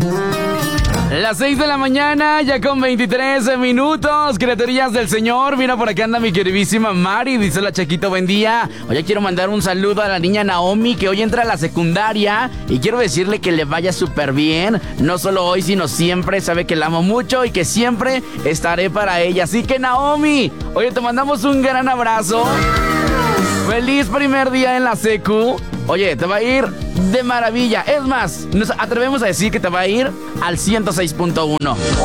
Las 6 de la mañana, ya con 23 minutos, criaturillas del Señor. Mira, por acá anda mi queridísima Mari, dice la Chaquito, buen día. Oye, quiero mandar un saludo a la niña Naomi, que hoy entra a la secundaria, y quiero decirle que le vaya súper bien, no solo hoy, sino siempre. Sabe que la amo mucho y que siempre estaré para ella. Así que, Naomi, oye, te mandamos un gran abrazo. Feliz primer día en la secu. Oye, te va a ir de maravilla. Es más, nos atrevemos a decir que te va a ir al 106.1.